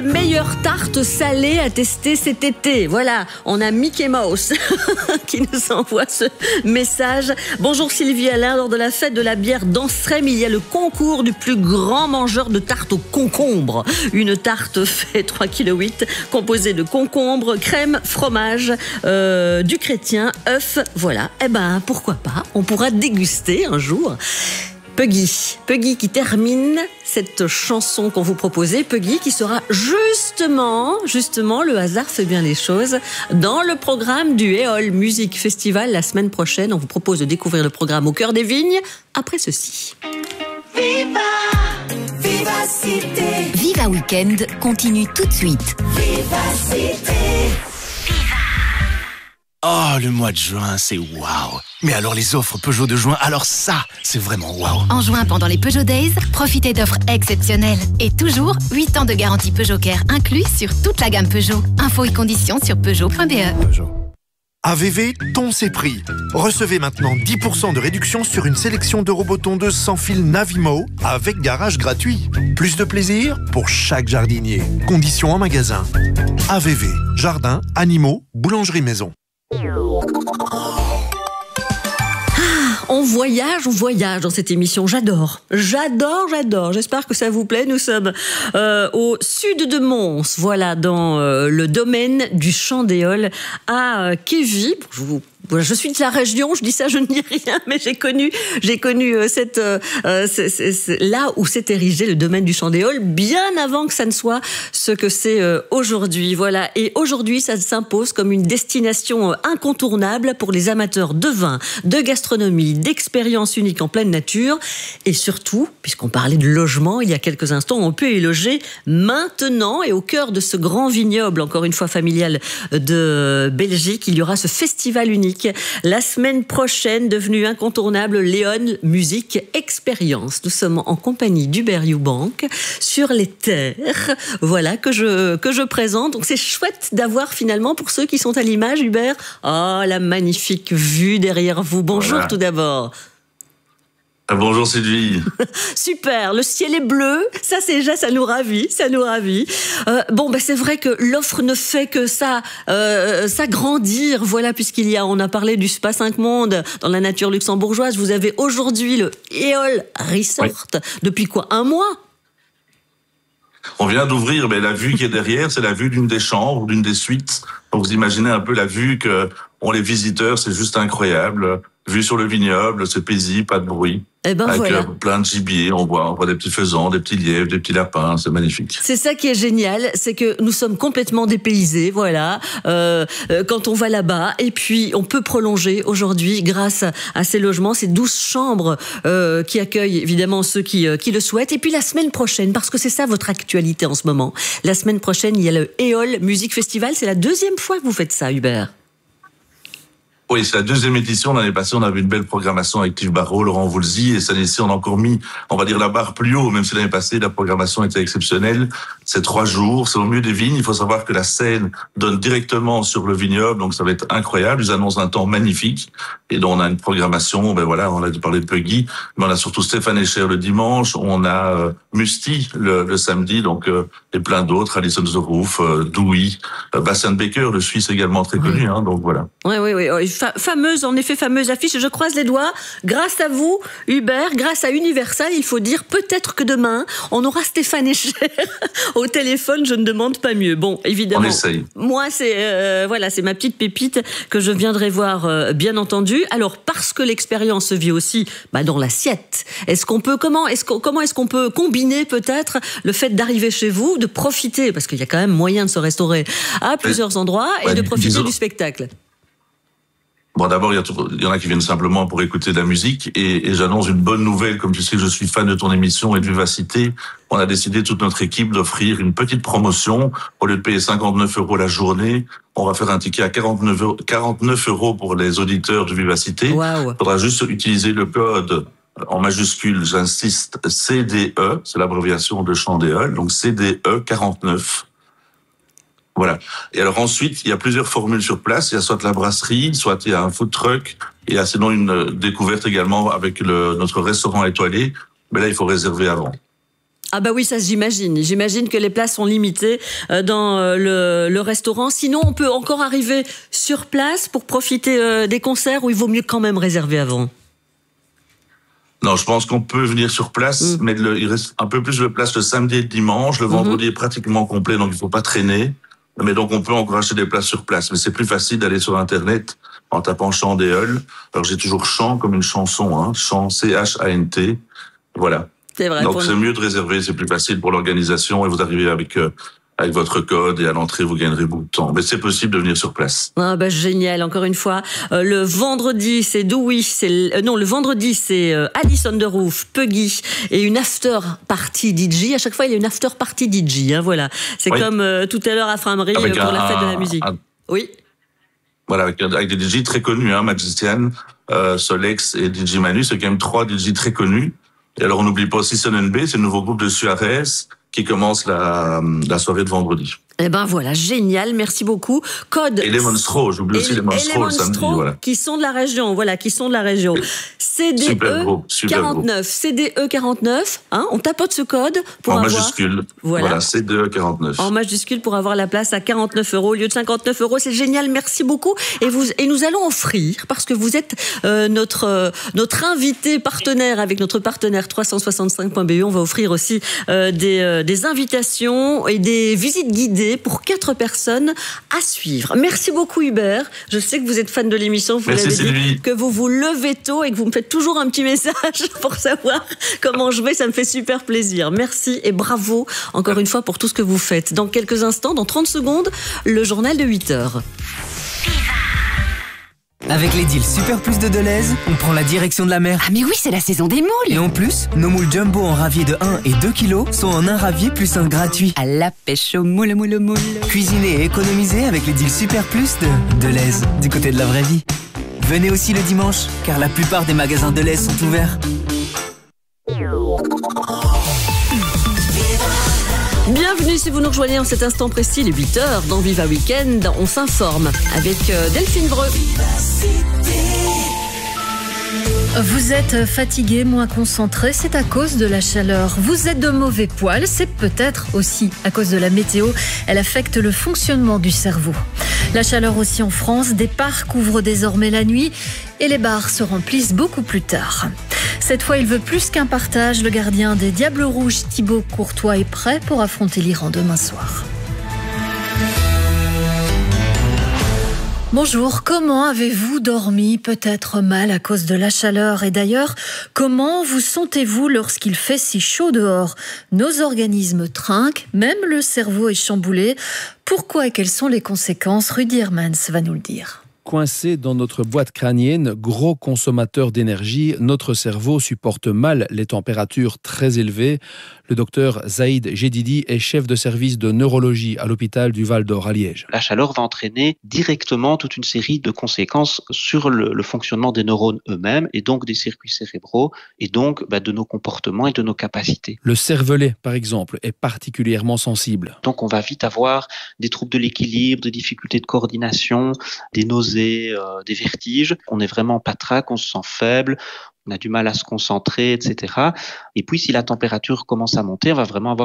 meilleures tartes salées à tester cet été. Voilà, on a Mickey Mouse qui nous envoie ce message. Bonjour Sylvie Alain, lors de la fête de la bière d'Anstrem, il y a le concours du plus grand mangeur de tartes au concombre. Une tarte fait 3,8 kg, composée de concombre, crème, fromage, du chrétien, œufs, voilà. Eh ben, pourquoi pas, on pourra déguster un jour. Puggy qui termine cette chanson qu'on vous proposait. Puggy qui sera justement, le hasard fait bien les choses, dans le programme du Éole Music Festival la semaine prochaine. On vous propose de découvrir le programme au cœur des vignes après ceci. Viva Vivacité. Viva Weekend continue tout de suite. Vivacité. Oh, le mois de juin, c'est waouh. Mais alors les offres Peugeot de juin, alors ça, c'est vraiment waouh. En juin, pendant les Peugeot Days, profitez d'offres exceptionnelles. Et toujours, 8 ans de garantie Peugeot Care inclus sur toute la gamme Peugeot. Infos et conditions sur Peugeot.be. Peugeot. AVV, ton c'est prix. Recevez maintenant 10% de réduction sur une sélection de robots tondeuses sans fil Navimo avec garage gratuit. Plus de plaisir pour chaque jardinier. Conditions en magasin. AVV, jardin, animaux, boulangerie maison. On voyage dans cette émission. J'adore. J'espère que ça vous plaît. Nous sommes au sud de Mons, voilà, dans le domaine du Champ d'Éole à Kévy. Je suis de la région, je dis ça, je ne dis rien, mais j'ai connu cette là où s'est érigé le domaine du Champ d'Éole bien avant que ça ne soit ce que c'est aujourd'hui. Voilà, et aujourd'hui, ça s'impose comme une destination incontournable pour les amateurs de vin, de gastronomie, d'expériences uniques en pleine nature, et surtout, puisqu'on parlait de logement il y a quelques instants, on peut y loger maintenant, et au cœur de ce grand vignoble, encore une fois familial de Belgique, il y aura ce festival unique la semaine prochaine, devenu incontournable, Léon Music Experience. Nous sommes en compagnie d'Hubert Eubank sur les terres, voilà, que je présente. Donc c'est chouette d'avoir finalement, pour ceux qui sont à l'image, Hubert, la magnifique vue derrière vous. Bonjour, voilà. Tout d'abord. Bonjour Sylvie. Super, le ciel est bleu, ça nous ravit. C'est vrai que l'offre ne fait que s'agrandir, voilà, on a parlé du Spa 5 Mondes dans la nature luxembourgeoise. Vous avez aujourd'hui le Éole Resort. Oui. Depuis quoi, un mois? On vient d'ouvrir, mais la vue qui est derrière, c'est la vue d'une des chambres, d'une des suites. Donc vous imaginez un peu la vue que ont les visiteurs, c'est juste incroyable. Vue sur le vignoble, c'est paisible, pas de bruit. Avec voilà. Plein de gibier, on voit des petits faisans, des petits lièvres, des petits lapins, c'est magnifique. C'est ça qui est génial, c'est que nous sommes complètement dépaysés, voilà, quand on va là-bas. Et puis, on peut prolonger aujourd'hui, grâce à ces logements, ces 12 chambres qui accueillent évidemment ceux qui le souhaitent. Et puis la semaine prochaine, parce que c'est ça votre actualité en ce moment, la semaine prochaine, il y a le Éole Music Festival. C'est la deuxième fois que vous faites ça, Hubert. Oui, c'est la deuxième édition. L'année passée, on avait une belle programmation avec Yves Barrault, Laurent Voulzy, et cette année-ci, on a encore mis, on va dire, la barre plus haut, même si l'année passée, la programmation était exceptionnelle. C'est 3 jours, c'est au milieu des vignes. Il faut savoir que la scène donne directement sur le vignoble, donc ça va être incroyable. Ils annoncent un temps magnifique. Et donc, on a une programmation, voilà, on a parlé de Puggy, mais on a surtout Stéphane Escher le dimanche, on a Musti le samedi, donc, et plein d'autres, Alison The Roof, Dewey, Bastian Baker, le Suisse également très connu, donc voilà. Oui. Fameuse affiche. Je croise les doigts. Grâce à vous, Hubert, grâce à Universal, il faut dire peut-être que demain, on aura Stéphane Escher au téléphone. Je ne demande pas mieux. Bon, évidemment. On essaye. Moi, c'est ma petite pépite que je viendrai voir, bien entendu. Alors, parce que l'expérience se vit aussi, dans l'assiette. Comment est-ce qu'on peut combiner peut-être le fait d'arriver chez vous, de profiter, parce qu'il y a quand même moyen de se restaurer à plusieurs endroits et de profiter du spectacle. Bon, d'abord, il y en a qui viennent simplement pour écouter de la musique, et j'annonce une bonne nouvelle. Comme tu sais que je suis fan de ton émission et de Vivacité, on a décidé, toute notre équipe, d'offrir une petite promotion. Au lieu de payer 59 € la journée, on va faire un ticket à 49 € pour les auditeurs de Vivacité. Wow. Il faudra juste utiliser le code en majuscule, j'insiste, CDE, c'est l'abréviation de Champ d'Éole, donc CDE 49. Voilà. Et alors ensuite, il y a plusieurs formules sur place. Il y a soit la brasserie, soit il y a un food truck. Et il y a sinon une découverte également avec notre restaurant étoilé. Mais là, il faut réserver avant. Ah bah oui, ça j'imagine. J'imagine que les places sont limitées dans le restaurant. Sinon, on peut encore arriver sur place pour profiter des concerts ou il vaut mieux quand même réserver avant? Non, je pense qu'on peut venir sur place, mais il reste un peu plus de place le samedi et le dimanche. Le vendredi est pratiquement complet, donc il faut pas traîner. Mais donc on peut encore acheter des places sur place. Mais c'est plus facile d'aller sur Internet en tapant Chant des Halles. Alors j'ai toujours chant comme une chanson, hein, chant C-H-A-N-T. Voilà. C'est vrai. Donc c'est mieux de réserver, c'est plus facile pour l'organisation et vous arrivez avec votre code et à l'entrée vous gagnerez beaucoup de temps. Mais c'est possible de venir sur place. Ah bah génial, encore une fois. Le vendredi c'est Dewey, le vendredi c'est Alice on the Roof, Puggy et une after party DJ. À chaque fois il y a une after party DJ, hein, voilà. C'est comme tout à l'heure à Framery pour la fête de la musique. Oui. Voilà, avec des DJ très connus, hein, Magician, Solex et DJ Manu, c'est quand même 3 DJ très connus. Et alors on n'oublie pas aussi Sonenbe, c'est le nouveau groupe de Suarez qui commence la soirée de vendredi. Eh ben voilà, génial, merci beaucoup. Code. Et les Monstros, j'oublie aussi les Monstros le samedi, voilà. Qui sont de la région, CDE 49, CDE 49, hein, on tapote ce code pour en avoir. majuscule. Voilà, CDE 49. En majuscule pour avoir la place à 49 € au lieu de 59 €. C'est génial, merci beaucoup. Et nous allons offrir, parce que vous êtes notre invité partenaire avec notre partenaire 365.be, on va offrir aussi des invitations et des visites guidées pour 4 personnes à suivre. Merci beaucoup Hubert. Je sais que vous êtes fan de l'émission, vous l'avez dit, que vous vous levez tôt et que vous me faites toujours un petit message pour savoir comment je vais. Ça me fait super plaisir. Merci et bravo encore une fois pour tout ce que vous faites. Dans quelques instants, dans 30 secondes, le journal de 8h. Avec les deals Super Plus de Deleuze, on prend la direction de la mer. Ah mais oui, c'est la saison des moules. Et en plus, nos moules jumbo en ravier de 1 et 2 kilos sont en un ravier plus un gratuit. À la pêche aux moules. Cuisiner et économiser avec les deals Super Plus de Deleuze, du côté de la vraie vie. Venez aussi le dimanche, car la plupart des magasins Deleuze sont ouverts. Bienvenue si vous nous rejoignez en cet instant précis, les 8h dans Viva Weekend. On s'informe avec Delphine Breu. Vous êtes fatigué, moins concentré, c'est à cause de la chaleur. Vous êtes de mauvais poil, c'est peut-être aussi à cause de la météo. Elle affecte le fonctionnement du cerveau. La chaleur aussi en France, des parcs ouvrent désormais la nuit et les bars se remplissent beaucoup plus tard. Cette fois, il veut plus qu'un partage. Le gardien des Diables Rouges, Thibaut Courtois, est prêt pour affronter l'Iran demain soir. Bonjour, comment avez-vous dormi? Peut-être mal à cause de la chaleur. Et d'ailleurs, comment vous sentez-vous lorsqu'il fait si chaud dehors? Nos organismes trinquent, même le cerveau est chamboulé. Pourquoi et quelles sont les conséquences? Rudy Hermans va nous le dire. Coincé dans notre boîte crânienne, gros consommateur d'énergie, notre cerveau supporte mal les températures très élevées. Le docteur Zaïd Jedidi est chef de service de neurologie à l'hôpital du Val d'Or à Liège. La chaleur va entraîner directement toute une série de conséquences sur le fonctionnement des neurones eux-mêmes et donc des circuits cérébraux et donc de nos comportements et de nos capacités. Le cervelet, par exemple, est particulièrement sensible. Donc on va vite avoir des troubles de l'équilibre, des difficultés de coordination, des nausées, des vertiges. On est vraiment patraque, on se sent faible, on a du mal à se concentrer, etc. Et puis si la température commence à monter, on va vraiment avoir